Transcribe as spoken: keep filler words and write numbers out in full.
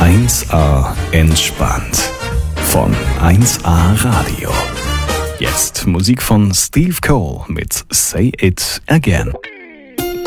eins A entspannt von eins A Radio. Jetzt Musik von Steve Cole mit Say It Again.